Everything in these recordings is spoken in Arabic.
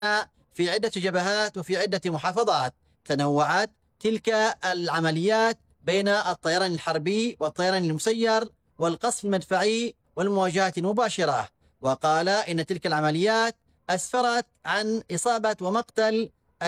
في عدة جبهات وفي عدة محافظات. تنوعت تلك العمليات بين الطيران الحربي والطيران المسير والقصف المدفعي والمواجهات المباشرة. وقال إن تلك العمليات أسفرت عن إصابة ومقتل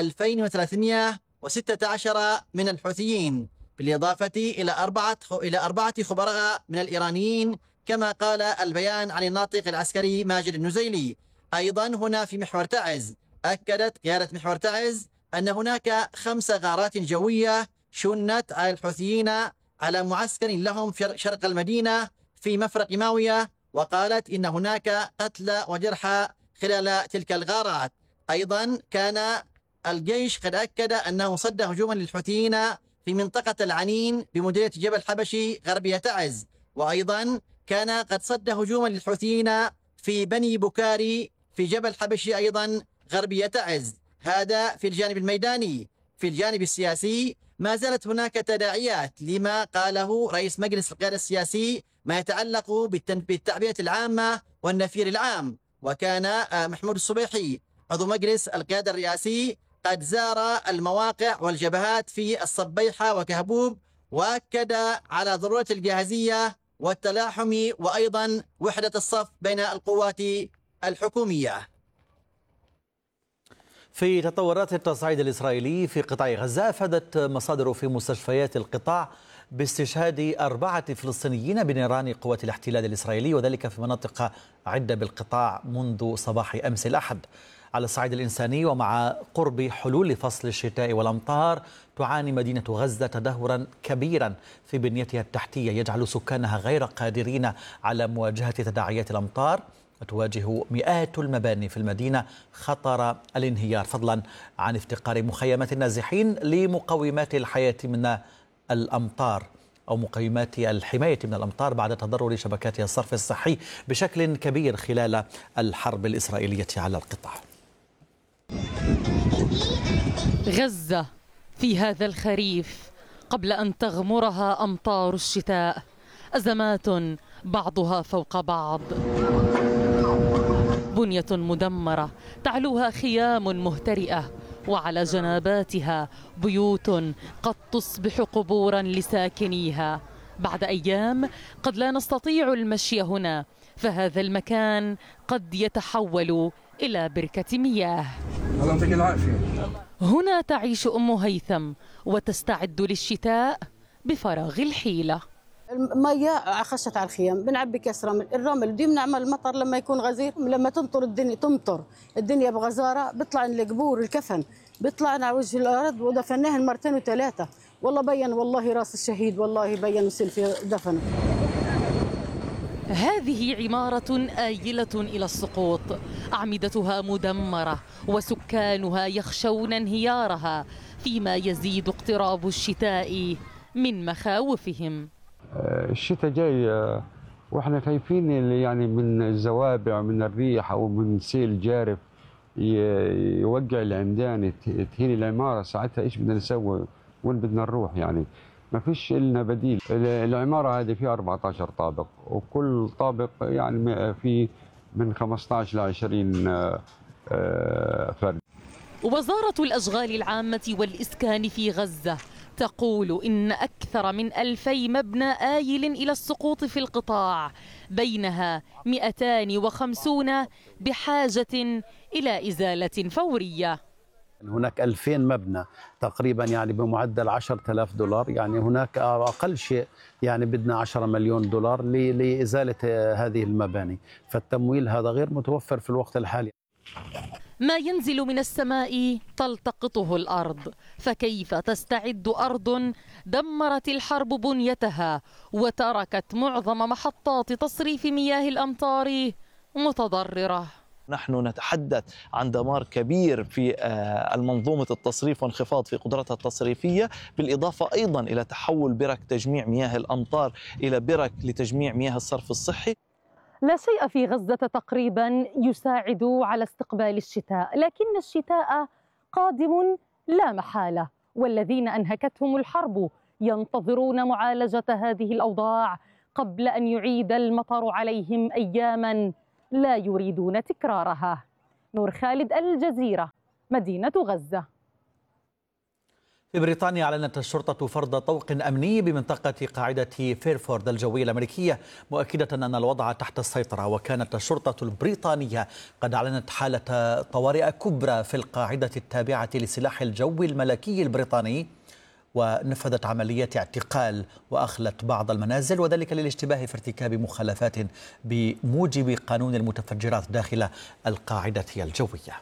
2316 من الحوثيين، بالإضافة إلى أربعة خبراء من الإيرانيين، كما قال البيان عن الناطق العسكري ماجد النزيلي. أيضا هنا في محور تعز أكدت قيادة محور تعز أن هناك 5 غارات جوية شنت على الحوثيين على معسكر لهم في شرق المدينة في مفرق ماوية، وقالت إن هناك قتلى وجرحى خلال تلك الغارات. أيضا كان الجيش قد أكد أنه صد هجوما للحوثيين في منطقة العنين بمديرية جبل حبشي غربية تعز، وأيضا كان قد صد هجوما للحوثيين في بني بكاري في جبل حبشي أيضا غربية تعز. هذا في الجانب الميداني. في الجانب السياسي ما زالت هناك تداعيات لما قاله رئيس مجلس القيادة السياسي ما يتعلق بالتعبئة العامة والنفير العام. وكان محمود الصبيحي عضو مجلس القيادة الرئاسي قد زار المواقع والجبهات في الصبيحة وكهبوب، وأكد على ضرورة الجاهزية والتلاحم وأيضا وحدة الصف بين القوات الحكومية. في تطورات التصعيد الإسرائيلي في قطاع غزة، أفادت مصادر في مستشفيات القطاع باستشهاد 4 فلسطينيين بنيران قوات الاحتلال الإسرائيلي، وذلك في مناطق عدة بالقطاع منذ صباح أمس الأحد. على الصعيد الإنساني، ومع قرب حلول فصل الشتاء والأمطار، تعاني مدينة غزة تدهورا كبيرا في بنيتها التحتية يجعل سكانها غير قادرين على مواجهة تداعيات الأمطار، وتواجه مئات المباني في المدينة خطر الانهيار، فضلا عن افتقار مخيمات النازحين لمقومات الحياة من الأمطار أو مقومات الحماية من الأمطار بعد تضرر شبكات الصرف الصحي بشكل كبير خلال الحرب الإسرائيلية على القطاع. غزة في هذا الخريف قبل أن تغمرها أمطار الشتاء، أزمات بعضها فوق بعض، بنية مدمرة تعلوها خيام مهترئة، وعلى جناباتها بيوت قد تصبح قبورا لساكنيها. بعد أيام قد لا نستطيع المشي هنا، فهذا المكان قد يتحول إلى بركة مياه. الله يعطيك العافية. هنا تعيش أم هيثم وتستعد للشتاء بفراغ الحيلة. المية خشت على الخيام، بنعبي كاس رمل، الرمل بدي يمنع المطر لما يكون غزير، لما تمطر الدنيا بغزارة، بيطلع القبور الكفن بيطلعنا على وجه الأرض، ودفناه 2 و3. والله بين، والله راس الشهيد، والله بين سلفي دفنه. هذه عمارة آيلة إلى السقوط، أعمدتها مدمرة وسكانها يخشون انهيارها، فيما يزيد اقتراب الشتاء من مخاوفهم. الشتاء جاي واحنا خايفين يعني من الزوابع، من الريح او من سيل جارف يوقع العمدان، تهين العماره. ساعتها ايش بدنا نسوي؟ وين بدنا نروح؟ يعني ما فيش لنا بديل. العماره هذه فيها 14 طابق، وكل طابق يعني في من 15 ل 20 فرد. وزارة الأشغال العامة والإسكان في غزة تقول إن أكثر من 2000 مبنى آيل إلى السقوط في القطاع، بينها 250 بحاجة إلى إزالة فورية. هناك 2000 مبنى تقريبا يعني بمعدل $10,000، يعني هناك أقل شيء يعني بدنا 10 مليون دولار لإزالة هذه المباني، فالتمويل هذا غير متوفر في الوقت الحالي. ما ينزل من السماء تلتقطه الأرض، فكيف تستعد أرض دمرت الحرب بنيتها وتركت معظم محطات تصريف مياه الأمطار متضررة؟ نحن نتحدث عن دمار كبير في المنظومة التصريف وانخفاض في قدرتها التصريفية، بالإضافة أيضا إلى تحول برك تجميع مياه الأمطار إلى برك لتجميع مياه الصرف الصحي. لا شيء في غزة تقريبا يساعد على استقبال الشتاء، لكن الشتاء قادم لا محالة، والذين أنهكتهم الحرب ينتظرون معالجة هذه الأوضاع قبل أن يعيد المطر عليهم أياما لا يريدون تكرارها. نور خالد، الجزيرة، مدينة غزة. في بريطانيا أعلنت الشرطة فرض طوق أمني بمنطقة قاعدة فيرفورد الجوية الأمريكية، مؤكدة أن الوضع تحت السيطرة. وكانت الشرطة البريطانية قد أعلنت حالة طوارئ كبرى في القاعدة التابعة لسلاح الجو الملكي البريطاني، ونفذت عملية اعتقال وأخلت بعض المنازل، وذلك للاشتباه في ارتكاب مخالفات بموجب قانون المتفجرات داخل القاعدة الجوية.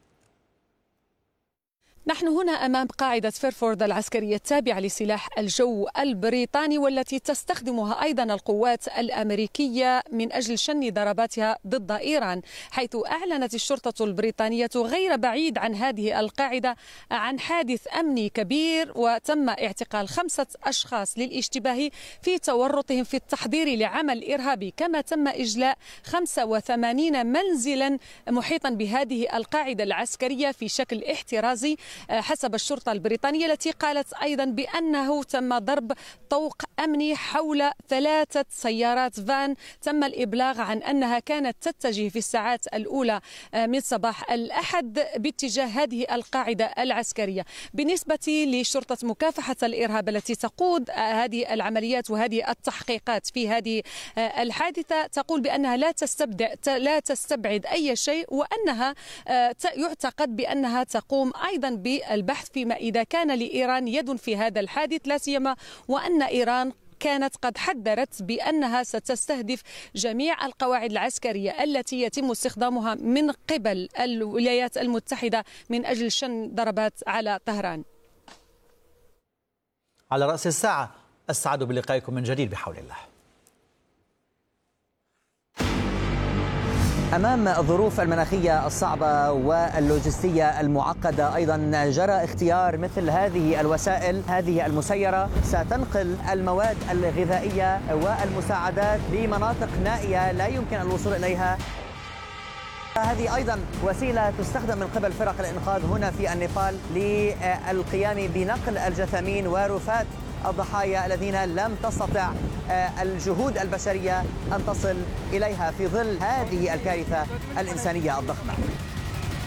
نحن هنا أمام قاعدة فيرفورد العسكرية التابعة لسلاح الجو البريطاني، والتي تستخدمها أيضا القوات الأمريكية من أجل شن ضرباتها ضد إيران، حيث أعلنت الشرطة البريطانية غير بعيد عن هذه القاعدة عن حادث أمني كبير، وتم اعتقال 5 أشخاص للاشتباه في تورطهم في التحضير لعمل إرهابي، كما تم إجلاء 85 منزلا محيطا بهذه القاعدة العسكرية في شكل احترازي حسب الشرطة البريطانية، التي قالت أيضا بأنه تم ضرب طوق أمني حول 3 سيارات فان تم الإبلاغ عن أنها كانت تتجه في الساعات الأولى من صباح الأحد باتجاه هذه القاعدة العسكرية. بالنسبة لشرطة مكافحة الإرهاب التي تقود هذه العمليات وهذه التحقيقات في هذه الحادثة، تقول بأنها لا تستبعد أي شيء، وأنها يعتقد بأنها تقوم أيضا بالبحث فيما إذا كان لإيران يد في هذا الحادث، لا سيما وأن إيران كانت قد حذرت بأنها ستستهدف جميع القواعد العسكرية التي يتم استخدامها من قبل الولايات المتحدة من أجل شن ضربات على طهران. على رأس الساعة، أسعد بلقائكم من جديد بحول الله. أمام الظروف المناخية الصعبة واللوجستية المعقدة، أيضا جرى اختيار مثل هذه الوسائل، هذه المسيرة ستنقل المواد الغذائية والمساعدات لمناطق نائية لا يمكن الوصول إليها. هذه أيضا وسيلة تستخدم من قبل فرق الإنقاذ هنا في النيبال للقيام بنقل الجثامين ورفات الضحايا الذين لم تستطع الجهود البشرية أن تصل إليها في ظل هذه الكارثة الإنسانية الضخمة.